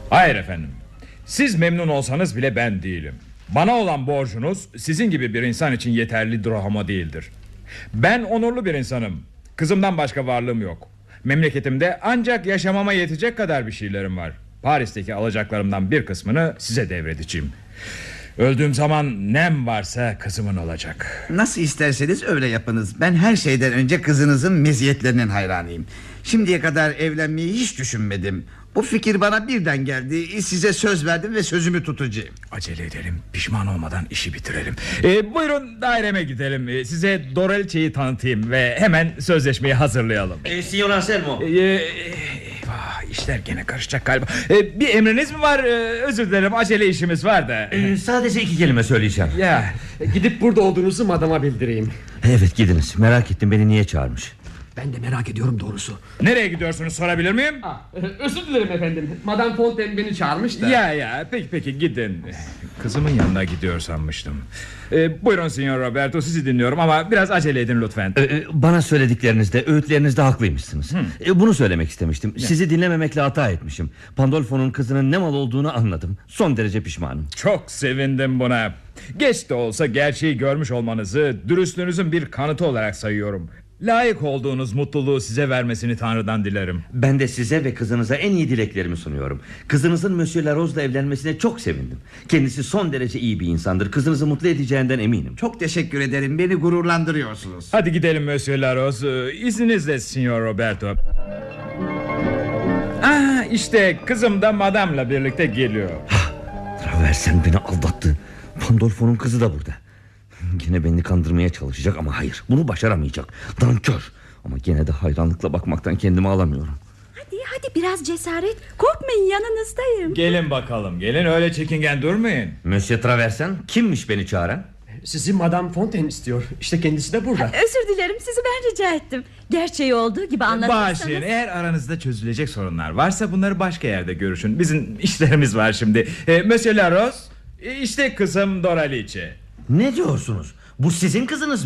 Hayır efendim. Siz memnun olsanız bile ben değilim. Bana olan borcunuz sizin gibi bir insan için yeterli dirhama değildir. Ben onurlu bir insanım. Kızımdan başka varlığım yok. Memleketimde ancak yaşamama yetecek kadar bir şeylerim var. Paris'teki alacaklarımdan bir kısmını size devredeceğim. Öldüğüm zaman nem varsa kızımın olacak. Nasıl isterseniz öyle yapınız. Ben her şeyden önce kızınızın meziyetlerinin hayranıyım. Şimdiye kadar evlenmeyi hiç düşünmedim. Bu fikir bana birden geldi. Size söz verdim ve sözümü tutacağım. Acele edelim, pişman olmadan işi bitirelim. Buyurun daireme gidelim. Size Doraliçe'yi tanıtayım ve hemen sözleşmeyi hazırlayalım. Signor Anselmo. İşler gene karışacak galiba. Bir emriniz mi var? Özür dilerim, acele işimiz var da. Sadece 2 kelime söyleyeceğim. Ya, Gidip burada olduğunuzu madama bildireyim. Evet, gidiniz. Merak ettim, beni niye çağırmış. Ben de merak ediyorum doğrusu. nereye gidiyorsunuz sorabilir miyim? Özür dilerim efendim. Madame Fontaine beni çağırmış da. Ya peki gidin. Kızımın yanına gidiyor sanmıştım. Buyurun Signor Roberto, sizi dinliyorum ama biraz acele edin lütfen. Bana söylediklerinizde, öğütlerinizde haklıymışsınız. Bunu söylemek istemiştim. Sizi dinlememekle hata etmişim. Pandolfo'nun kızının ne mal olduğunu anladım. Son derece pişmanım. Çok sevindim buna. Geç de olsa gerçeği görmüş olmanızı dürüstlüğünüzün bir kanıtı olarak sayıyorum. Layık olduğunuz mutluluğu size vermesini Tanrı'dan dilerim. Ben de size ve kızınıza en iyi dileklerimi sunuyorum. Kızınızın Monsieur Larose'la evlenmesine çok sevindim. Kendisi son derece iyi bir insandır. Kızınızı mutlu edeceğinden eminim. Çok teşekkür ederim. Beni gururlandırıyorsunuz. Hadi gidelim Monsieur Larose. İzninizle Signor Roberto. İşte kızım da madamla birlikte geliyor. Traversen beni aldattı. Pandolfo'nun kızı da burada. Gene beni kandırmaya çalışacak ama hayır, bunu başaramayacak. Nankör. Ama gene de hayranlıkla bakmaktan kendimi alamıyorum. Hadi biraz cesaret. Korkmayın, yanınızdayım. Gelin bakalım, gelin, öyle çekingen durmayın. Monsieur Traversen, kimmiş beni çağıran? Sizi Madame Fontaine istiyor. İşte kendisi de burada. Özür dilerim, sizi ben rica ettim. Gerçeği olduğu gibi anlatırsanız. Bağışlayın, eğer aranızda çözülecek sorunlar varsa bunları başka yerde görüşün. Bizim işlerimiz var şimdi. Monsieur Larose, işte kızım Doraliçe. Ne diyorsunuz? Bu sizin kızınız mı?